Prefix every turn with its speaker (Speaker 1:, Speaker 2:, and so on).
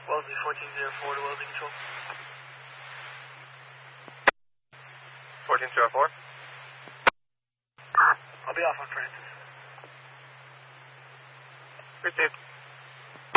Speaker 1: Wellesley 1404 to Wellesley Control.
Speaker 2: 1404.
Speaker 1: I'll be off on Francis.
Speaker 2: Received.